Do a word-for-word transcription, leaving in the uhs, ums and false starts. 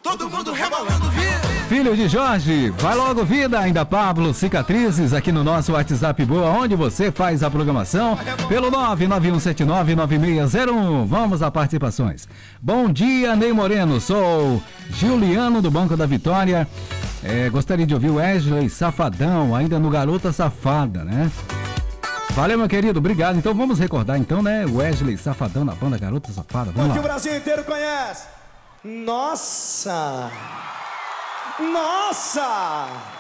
todo mundo rebolando, vida. Filho de Jorge, vai logo vida, ainda Pablo, Cicatrizes, aqui no nosso WhatsApp Boa, onde você faz a programação, pelo nove nove um sete nove nove seis zero um. Vamos a participações. Bom dia, Ney Moreno, sou Juliano do Banco da Vitória. É, gostaria de ouvir o Wesley Safadão, ainda no Garota Safada, né? Valeu, meu querido, obrigado. Então vamos recordar, então, né? Wesley Safadão na banda Garota Safada. Vamos Porque lá. o Brasil inteiro conhece. Nossa! Nossa!